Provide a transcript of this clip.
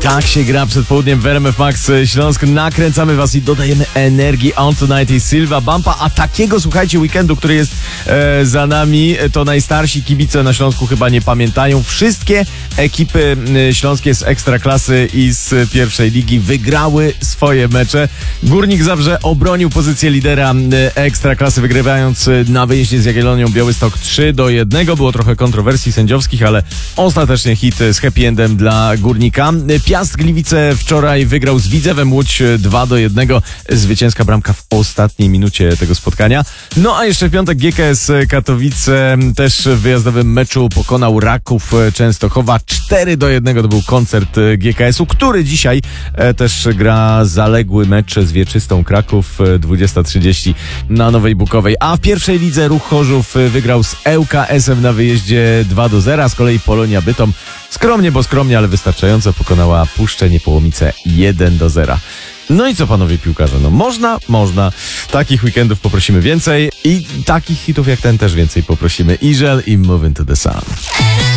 Tak się gra przed południem w RMF Max Śląsk. Nakręcamy was i dodajemy energii. On Tonight i Silva Bumpa. A takiego, słuchajcie, weekendu, który jest za nami, to najstarsi kibice na Śląsku chyba nie pamiętają. Wszystkie ekipy śląskie z Ekstraklasy i z pierwszej ligi wygrały swoje mecze. Górnik Zabrze obronił pozycję lidera Ekstraklasy, wygrywając na wyjeździe z Jagiellonią Białystok 3-1. Było trochę kontrowersji sędziowskich, ale ostatecznie hit z happy endem dla Górnika. Piast Gliwice wczoraj wygrał z Widzewem Łódź 2-1. Zwycięska bramka w ostatniej minucie tego spotkania. No a jeszcze w piątek GKS Katowice też w wyjazdowym meczu pokonał Raków Częstochowa 4-1. To był koncert GKS-u, który dzisiaj też gra zaległy mecz z Wieczystą Kraków 20:30 na Nowej Bukowej. A w pierwszej lidze Ruch Chorzów wygrał z ŁKS-em na wyjeździe 2-0. Z kolei Polonia Bytom skromnie, bo skromnie, ale wystarczająco pokonała Puszczę Niepołomice 1-0. No i co, panowie piłkarze? No można. Takich weekendów poprosimy więcej i takich hitów jak ten też więcej poprosimy. Iżel i Moving to the Sun.